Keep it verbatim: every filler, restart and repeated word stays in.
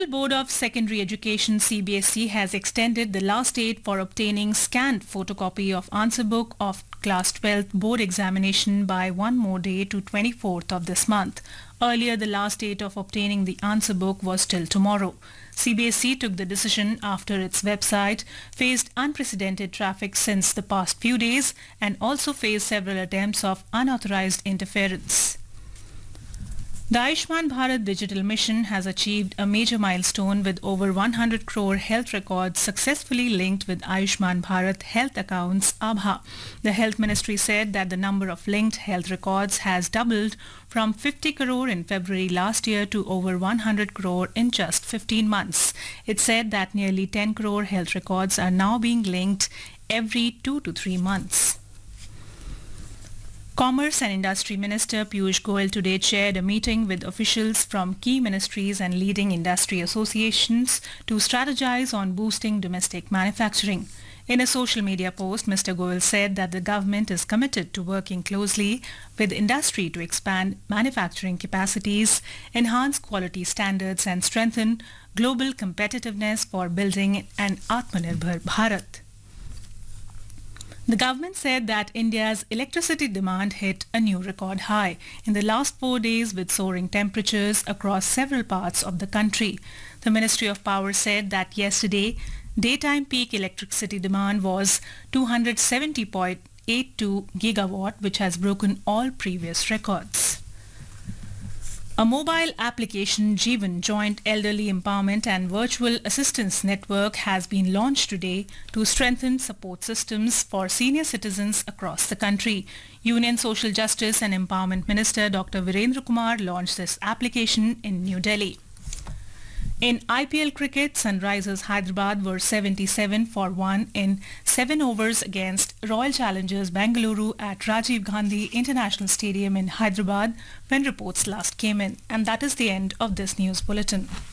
Board of Secondary Education C B S E has extended the last date for obtaining scanned photocopy of answer book of Class twelfth board examination by one more day to twenty-fourth of this month. Earlier, the last date of obtaining the answer book was till tomorrow. C B S E took the decision after its website faced unprecedented traffic since the past few days and also faced several attempts of unauthorized interference. The Ayushman Bharat Digital Mission has achieved a major milestone with over one hundred crore health records successfully linked with Ayushman Bharat health accounts A B H A. The Health Ministry said that the number of linked health records has doubled from fifty crore in February last year to over one hundred crore in just fifteen months. It said that nearly ten crore health records are now being linked every two to three months. Commerce and Industry Minister Piyush Goyal today chaired a meeting with officials from key ministries and leading industry associations to strategize on boosting domestic manufacturing. In a social media post, Mister Goyal said that the government is committed to working closely with industry to expand manufacturing capacities, enhance quality standards and strengthen global competitiveness for building an Atmanirbhar Bharat. The government said that India's electricity demand hit a new record high in the last four days with soaring temperatures across several parts of the country. The Ministry of Power said that yesterday, daytime peak electricity demand was two hundred seventy point eight two gigawatt, which has broken all previous records. A mobile application, Jeevan Joint Elderly Empowerment and Virtual Assistance Network, has been launched today to strengthen support systems for senior citizens across the country. Union Social Justice and Empowerment Minister Doctor Virendra Kumar launched this application in New Delhi. In I P L cricket, Sunrisers Hyderabad were seventy-seven for one in seven overs against Royal Challengers Bengaluru at Rajiv Gandhi International Stadium in Hyderabad when reports last came in. And that is the end of this news bulletin.